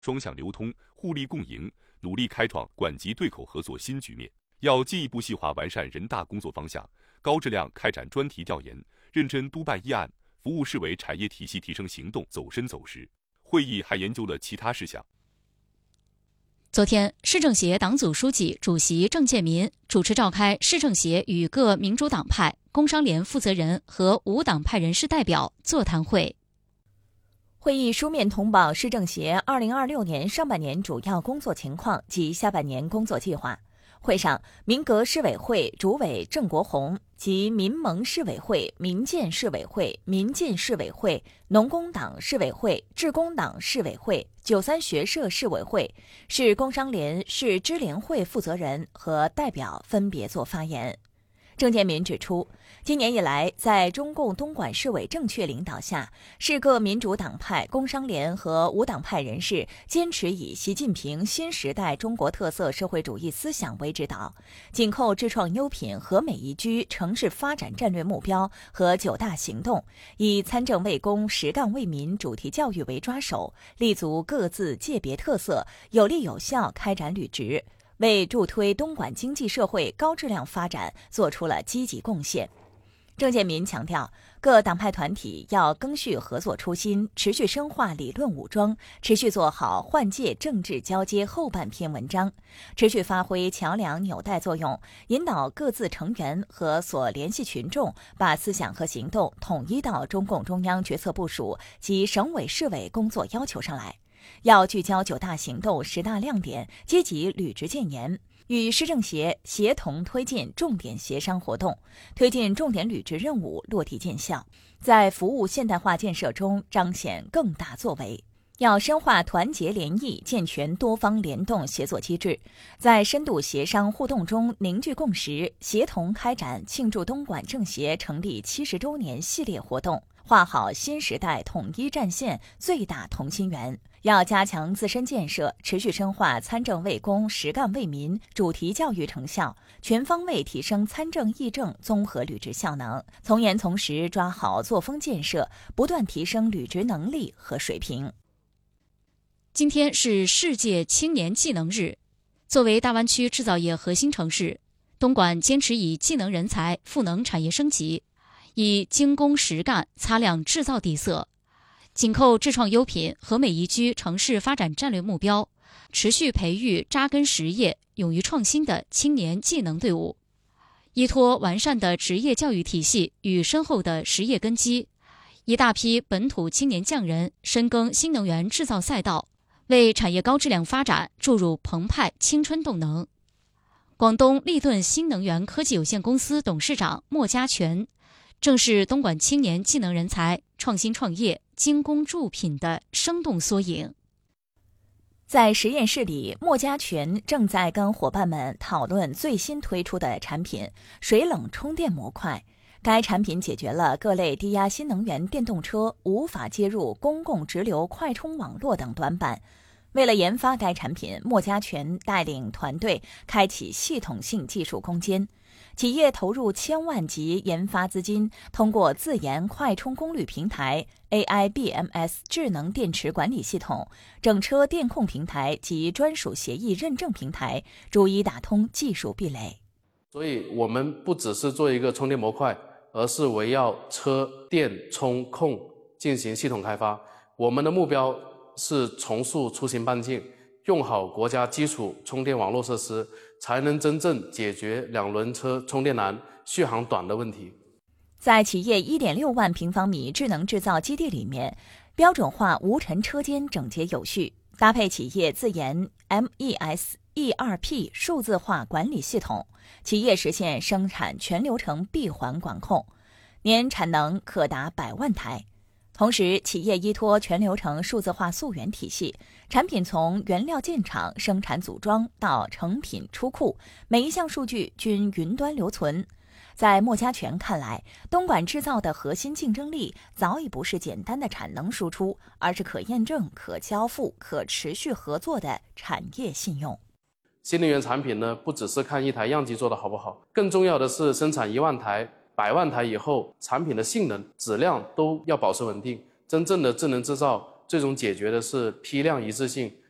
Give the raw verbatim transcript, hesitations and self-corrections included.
双向流通、互利共赢，努力开创管集对口合作新局面。要进一步细化完善人大工作方向，高质量开展专题调研，认真督办议案，服务市委产业体系提升行动走深走实。会议还研究了其他事项。 昨天，市政协党组书记、主席郑建民主持召开市政协与各民主党派、工商联负责人和无党派人士代表座谈会。 会议书面通报市政协二零二六年上半年主要工作情况及下半年工作计划。会上，民革市委会主委郑国红及民盟市委会、民建市委会、民进市委会、农工党市委会、致公党市委会、九三学社市委会、市工商联、市支联会负责人和代表分别作发言。郑建民指出，今年以来，在中共东莞市委正确领导下，市各民主党派、工商联和无党派人士坚持以习近平新时代中国特色社会主义思想为指导，紧扣智创优品和美宜居城市发展战略目标和九大行动，以参政为公、实干为民主题教育为抓手，立足各自界别特色，有力有效开展履职，为助推东莞经济社会高质量发展做出了积极贡献。郑建民强调，各党派团体要赓续合作初心，持续深化理论武装，持续做好换届政治交接后半篇文章，持续发挥桥梁纽带作用，引导各自成员和所联系群众把思想和行动统一到中共中央决策部署及省委市委工作要求上来。要聚焦九大行动十大亮点，积极履职建言，与市政协协同推进重点协商活动，推进重点履职任务落地见效，在服务现代化建设中彰显更大作为。要深化团结联谊，健全多方联动协作机制，在深度协商互动中凝聚共识，协同开展庆祝东莞政协成立七十周年系列活动，画好新时代统一战线最大同心圆。要加强自身建设，持续深化参政为公、实干为民主题教育成效，全方位提升参政议政综合履职效能，从严从实抓好作风建设，不断提升履职能力和水平。 今天是世界青年技能日。作为大湾区制造业核心城市，东莞坚持以技能人才赋能产业升级，以精工实干擦亮制造底色，紧扣智创优品和美宜居城市发展战略目标，持续培育扎根实业、勇于创新的青年技能队伍。依托完善的职业教育体系与深厚的实业根基，一大批本土青年匠人深耕新能源制造赛道，为产业高质量发展注入澎湃青春动能。广东立顿新能源科技有限公司董事长莫家全正是东莞青年技能人才创新创业、精工铸品的生动缩影。 在实验室里，莫家全正在跟伙伴们讨论最新推出的产品水冷充电模块。该产品解决了各类低压新能源电动车无法接入公共直流快充网络等短板。为了研发该产品，莫家全带领团队开启系统性技术攻坚，企业投入千万级研发资金，通过自研快充功率平台、A I B M S 智能电池管理系统、整车电控平台及专属协议认证平台，逐一打通技术壁垒。 所以我们不只是做一个充电模块，而是围绕车电充控进行系统开发。我们的目标是重塑出行半径，用好国家基础充电网络设施，才能真正解决两轮车充电难、续航短的问题。 在企业 一点六万平方米智能制造基地里面，标准化无尘车间整洁有序，搭配企业自研 M E S E R P 数字化管理系统，企业实现生产全流程闭环管控，年产能可达百万台。同时，企业依托全流程数字化溯源体系，产品从原料建厂、生产组装到成品出库，每一项数据均云端留存。在莫家全看来，东莞制造的核心竞争力早已不是简单的产能输出，而是可验证、可交付、可持续合作的产业信用。 新能源产品呢，不只是看一台样机做得好不好，更重要的是生产一万台、百万台以后，产品的性能、质量都要保持稳定。真正的智能制造，最终解决的是批量一致性